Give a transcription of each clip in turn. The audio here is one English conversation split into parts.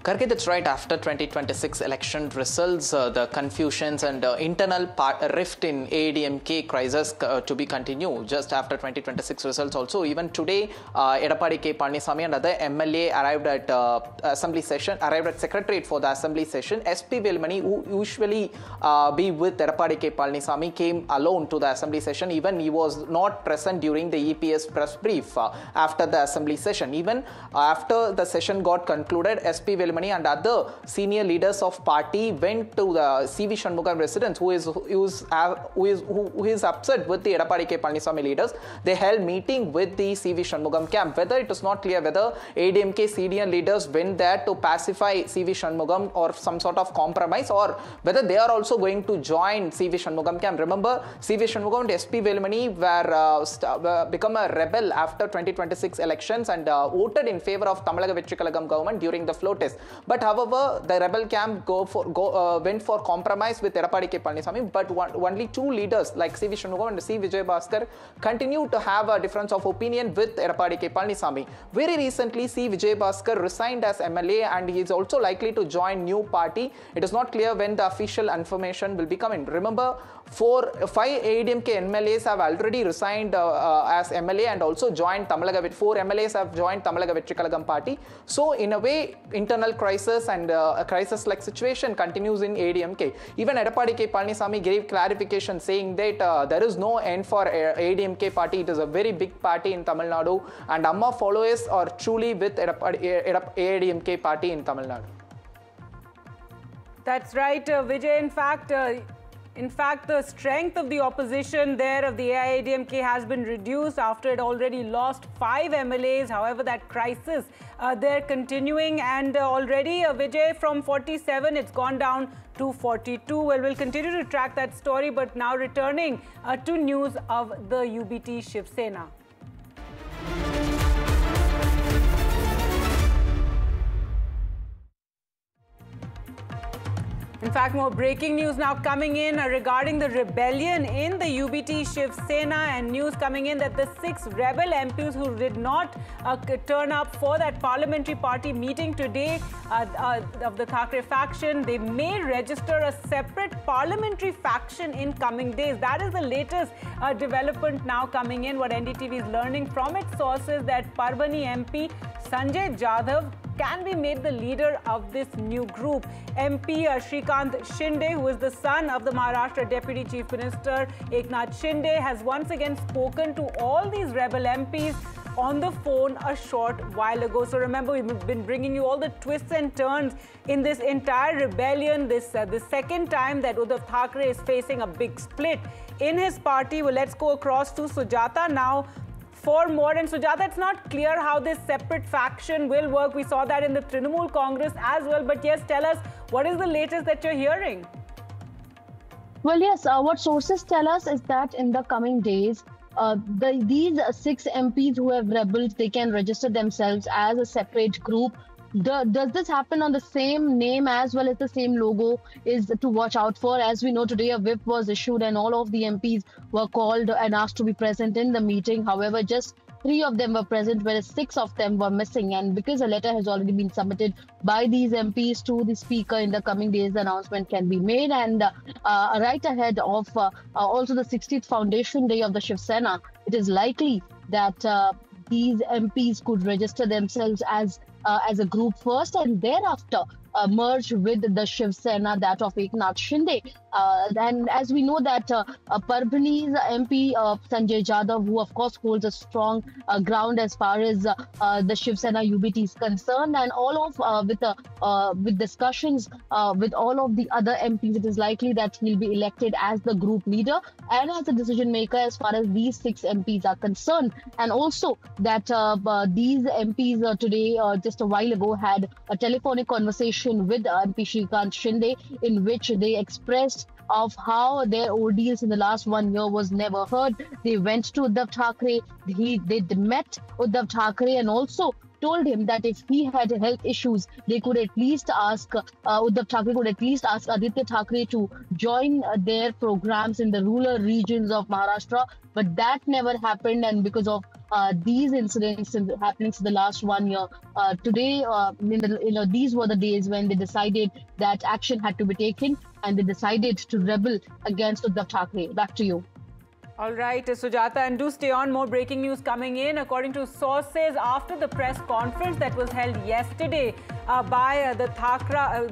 Karki, that's right. After 2026 election results, the confusions and internal rift in ADMK crisis to be continued just after 2026 results also. Even today, Edappadi K. Palaniswamy and other MLA arrived at Secretariat for the Assembly session. SP Velmani, who usually be with Edappadi K. Palaniswamy, came alone to the Assembly session. Even he was not present during the EPS press brief after the Assembly session. Even after the session got concluded, SP Velmani and other senior leaders of party went to the C.V. Shanmugam residence, who is upset with the Edappadi K. Palaniswamy leaders. They held meeting with the C.V. Shanmugam camp. Whether it is not clear whether ADMK senior leaders went there to pacify C.V. Shanmugam or some sort of compromise, or whether they are also going to join C.V. Shanmugam camp. Remember, C.V. Shanmugam and SP Velmani were become a rebel after 2026 elections and voted in favor of Tamalaga Vetrikalagam government during the flow test. But however, the rebel camp went for compromise with Edappadi K. Palaniswamy, but only two leaders like C.V. Shanmugam and C. Vijay Bhaskar continue to have a difference of opinion with Edappadi K. Palaniswamy. Very recently, C. Vijay Bhaskar resigned as MLA and he is also likely to join new party. It is not clear when the official information will be coming. Remember, 5 ADMK MLAs have already resigned as MLA and also joined Tamalaga. 4 MLAs have joined Tamalaga Vetrikalagam party. So in a way, internal crisis and a crisis-like situation continues in ADMK. Even Edappadi K. Palaniswamy gave clarification saying that there is no end for ADMK party. It is a very big party in Tamil Nadu and Amma followers are truly with ADMK party in Tamil Nadu. That's right, Vijay. In fact, the strength of the opposition there of the AIADMK has been reduced after it already lost 5 MLAs. However, that crisis they're continuing, and already Vijay, from 47 it's gone down to 42. Well, we'll continue to track that story, but now returning to news of the UBT Shiv Sena. In fact, more breaking news now coming in regarding the rebellion in the UBT Shiv Sena, and news coming in that the 6 rebel MPs who did not turn up for that parliamentary party meeting today of the Thackeray faction, they may register a separate parliamentary faction in coming days. That is the latest development now coming in. What NDTV is learning from its sources that Parbhani MP Sanjay Jadhav can be made the leader of this new group. MP Shrikant Shinde, who is the son of the Maharashtra Deputy Chief Minister Eknath Shinde, has once again spoken to all these rebel MPs on the phone a short while ago. So remember, we've been bringing you all the twists and turns in this entire rebellion. This the second time that Uddhav Thackeray is facing a big split in his party. Well, let's go across to Sujata now for more. And Sujata, it's not clear how this separate faction will work. We saw that in the Trinamool Congress as well. But yes, tell us, what is the latest that you're hearing? Well, yes, what sources tell us is that in the coming days, these 6 MPs who have rebelled, they can register themselves as a separate group. Does this happen on the same name as well as the same logo is to watch out for? As we know, today a whip was issued and all of the MPs were called and asked to be present in the meeting. However, just 3 of them were present, whereas 6 of them were missing. And because a letter has already been submitted by these MPs to the Speaker, in the coming days, the announcement can be made. And right ahead of also the 60th Foundation Day of the Shiv Sena, it is likely that these MPs could register themselves as a group first and thereafter merge with the Shiv Sena, that of Eknath Shinde. And as we know that Parbhani's MP Sanjay Jadhav, who of course holds a strong ground as far as the Shiv Sena UBT is concerned, and all of with discussions with all of the other MPs, it is likely that he'll be elected as the group leader and as a decision maker as far as these 6 MPs are concerned. And also that these MPs today, just a while ago, had a telephonic conversation with MP Shrikant Shinde, in which they expressed of how their ordeals in the last 1 year was never heard. They went to Uddhav Thackeray, they met Uddhav Thackeray and also told him that if he had health issues, they could at least ask, Uddhav Thackeray could at least ask Aditya Thackeray to join their programs in the rural regions of Maharashtra. But that never happened, and because of these incidents happening for the last 1 year. Today, these were the days when they decided that action had to be taken, and they decided to rebel against Uddhav Thackeray. Back to you. All right, Sujata, and do stay on. More breaking news coming in. According to sources, after the press conference that was held yesterday by the Thackeray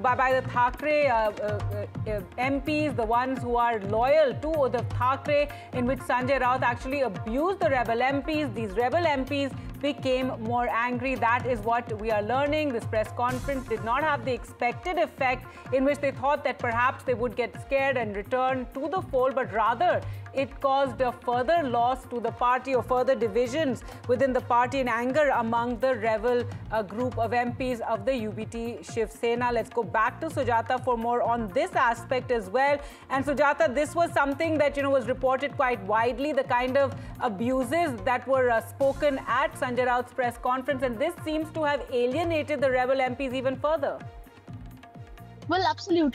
MPs, the ones who are loyal to Uddhav Thackeray, in which Sanjay Raut actually abused the rebel MPs. These rebel MPs became more angry. That is what we are learning. This press conference did not have the expected effect in which they thought that perhaps they would get scared and return to the fold, but rather it caused a further loss to the party or further divisions within the party and anger among the rebel group of MPs of the UBT Shiv Sena. Let's go back to Sujata for more on this aspect as well. And Sujata, this was something that was reported quite widely, the kind of abuses that were spoken at Sanjay Raut's press conference, and this seems to have alienated the rebel MPs even further. Well, absolutely.